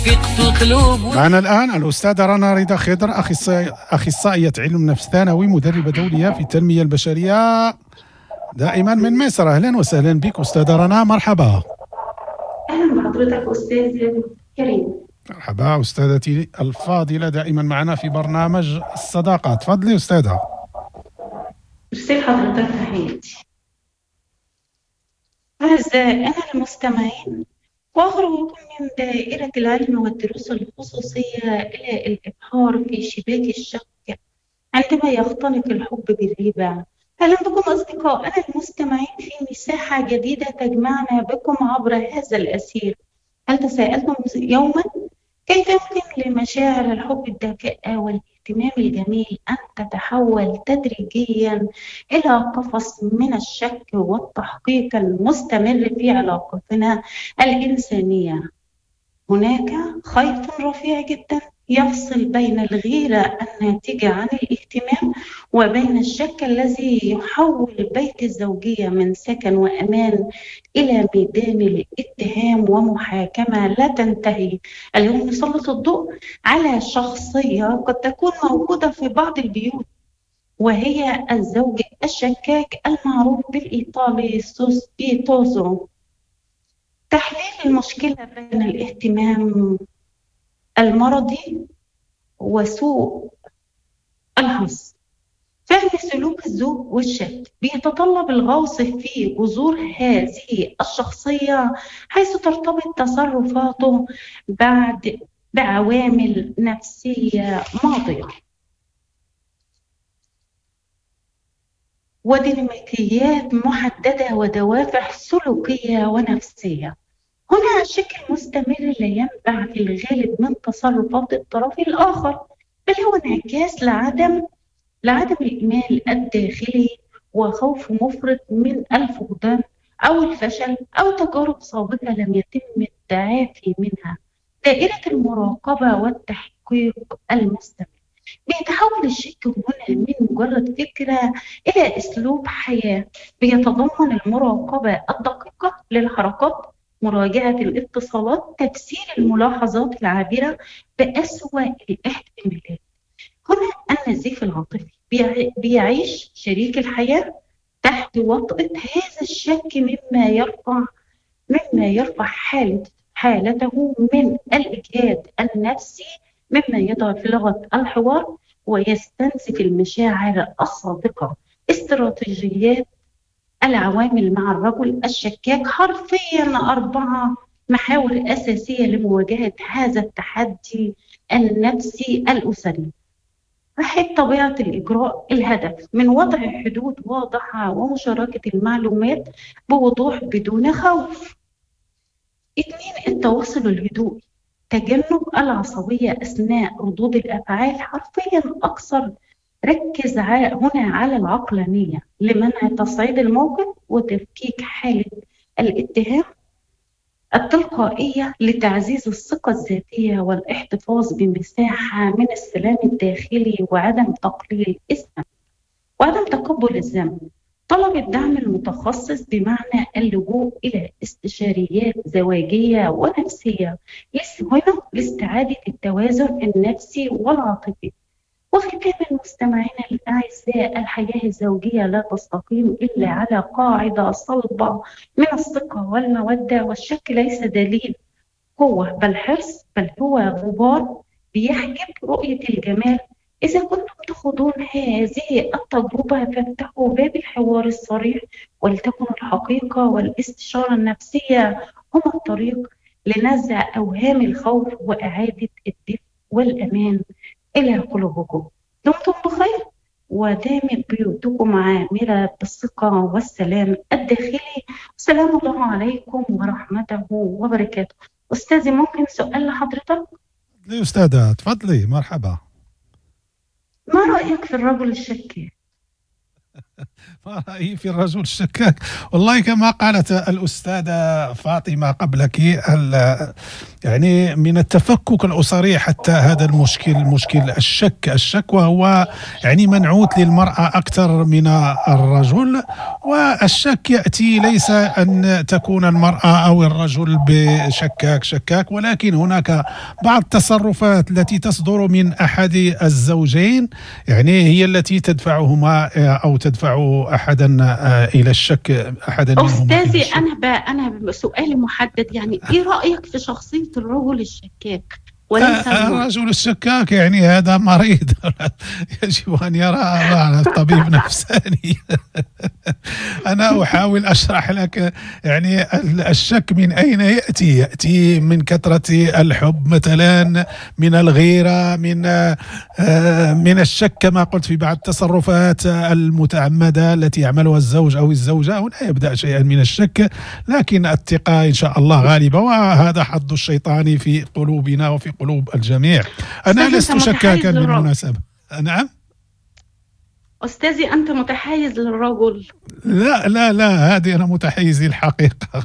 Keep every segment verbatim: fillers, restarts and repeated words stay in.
معنا الآن الأستاذة رنا رضا خضر، أخصائية علم نفس ثانوي، مدربة دولية في التنمية البشرية دائما من مصر. أهلا وسهلا بك أستاذة رنا، مرحبا. أهلا بحضرتك أستاذ كريم. مرحبا أستاذتي الفاضلة، دائما معنا في برنامج الصداقة. تفضلي أستاذة. أرسل حضرتك تحياتي. أعزائنا المستمعين، وأخرجكم من دائرة العلم والدروس الخصوصية إلى الإبحار في شباك الشك عندما يختنق الحب بالريبة. أهلا بكم أصدقائنا المستمعين في مساحة جديدة تجمعنا بكم عبر هذا الأسير. هل تساءلتم يوما كيف يمكن لمشاعر الحب الدافئة والاهتمام الجميل أن تتحول تدريجيا إلى قفص من الشك والتحقيق المستمر في علاقتنا الإنسانية؟ هناك خيط رفيع جدا يفصل بين الغيرة الناتجة عن الاهتمام وبين الشك الذي يحول بيت الزوجية من سكن وأمان إلى ميدان الاتهام ومحاكمة لا تنتهي. اليوم نسلط الضوء على شخصية قد تكون موجودة في بعض البيوت، وهي الزوج الشكاك المعروف بالإيطالي سوسبيتوزو. تحليل المشكلة بين الاهتمام المرضي وسوء الحظ. فهم سلوك الزوج والشك بيتطلب الغوص في جذور هذه الشخصية، حيث ترتبط تصرفاته بعد بعوامل نفسية ماضية وديناميكيات محددة ودوافع سلوكية ونفسية. هنا الشك المستمر لا ينبع في الغالب من تصرفات الطرف الآخر، بل هو انعكاس لعدم لعدم الإيمان الداخلي وخوف مفرط من الفقدان أو الفشل أو تجارب سابقة لم يتم التعافي منها. دائرة المراقبة والتحقيق المستمر. بيتحول الشك هنا من مجرد فكرة إلى أسلوب حياة بيتضمن المراقبة الدقيقة للحركات، مراجعة الاتصالات، تفسير الملاحظات العابرة بأسوأ الاحتمالات. هنا النزيف العاطفي بيعيش شريك الحياة تحت وطأة هذا الشك، مما يرفع مما يرفع حالة حالته من الإجهاد النفسي، مما يضعف لغة الحوار ويستنزف المشاعر الصادقة. استراتيجيات العوامل مع الرجل الشكاك. حرفيا أربعة محاور أساسية لمواجهة هذا التحدي النفسي الأسري. واحد، طبيعة الإجراء. الهدف من وضع حدود واضحة ومشاركة المعلومات بوضوح بدون خوف. اثنين، التواصل الهدوئي. تجنب العصبية أثناء ردود الأفعال. حرفيا أكثر ركز هنا على العقلانية لمنع تصعيد الموقف وتفكيك حالة الاتهام. التلقائية لتعزيز الثقة الذاتية والاحتفاظ بمساحة من السلام الداخلي وعدم تقليل الذنب وعدم تقبل الذنب. طلب الدعم المتخصص بمعنى اللجوء إلى استشاريات زواجية ونفسية هنا لاستعادة التوازن النفسي والعاطفي. وختام المستمعين الأعزاء، الحياة الزوجية لا تستقيم إلا على قاعدة صلبة من الثقة والمودة، والشك ليس دليل قوة بل حرص، بل هو غبار بيحجب رؤية الجمال. إذا كنتم تخوضون هذه التجربة فافتحوا باب الحوار الصريح، ولتكن الحقيقة والاستشارة النفسية هما الطريق لنزع أوهام الخوف وإعادة الدفء والأمان إلى قلوبكم. دمتم بخير ودامت بيوتكم عامرة بالثقة والسلام الداخلي. السلام الله عليكم ورحمته وبركاته. أستاذي، ممكن سؤال لحضرتك؟ تفضلي أستاذة، تفضلي. مرحبا. ما رأيك في الرجل الشكاك؟ ما رأيي في الرجل الشكاك؟ والله كما قالت الأستاذة فاطمة قبلك، يعني من التفكك الأسري حتى هذا المشكل، مشكل الشك الشك وهو يعني منعوت للمرأة أكثر من الرجل. والشك يأتي ليس أن تكون المرأة أو الرجل بشكاك شكاك، ولكن هناك بعض التصرفات التي تصدر من أحد الزوجين يعني هي التي تدفعهما أو تدفع أحدا إلى الشك، أحدا منهما. أستاذي أنا ب... أنا سؤالي محدد، يعني إيه رأيك في شخصية الرجل الشكاك وليس الرجل الشكاك؟ يعني هذا مريض يجب أن يرى طبيب نفساني. أنا أحاول أشرح لك يعني الشك من أين يأتي. يأتي من كثرة الحب مثلا، من الغيرة، من من الشك كما قلت في بعض التصرفات المتعمدة التي يعملها الزوج أو الزوجة. هنا يبدأ شيئا من الشك، لكن الثقة إن شاء الله غالبة، وهذا حظ الشيطان في قلوبنا وفي قلوب الجميع. أنا لست شكاكا بالمناسبة. نعم أستاذي، أنت متحيز للرجل؟ لا لا لا، هذه أنا متحيز للحقيقة.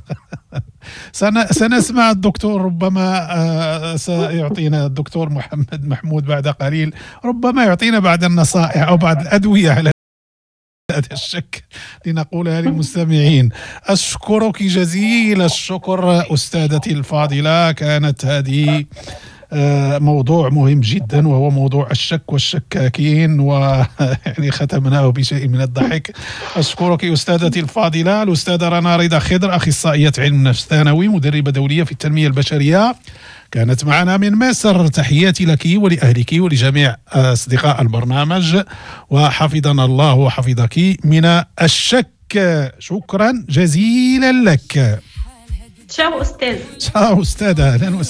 سنسمع الدكتور، ربما سيعطينا الدكتور محمد محمود بعد قليل، ربما يعطينا بعض النصائح أو بعض الأدوية على هذا الشك لنقولها للمستمعين. أشكرك جزيل الشكر أستاذتي الفاضلة. كانت هذه موضوع مهم جدا، وهو موضوع الشك والشكاكين، ويعني ختمناه بشيء من الضحك. أشكرك أستاذتي الفاضلة الأستاذة رنا رضا خضر، أخصائية علم نفس ثانوي، مدربة دولية في التنمية البشرية، كانت معنا من مصر. تحياتي لك ولأهلك ولجميع أصدقاء البرنامج، وحفظنا الله وحفظك من الشك. شكرا جزيلا لك. شاو أستاذ. شاو أستاذة.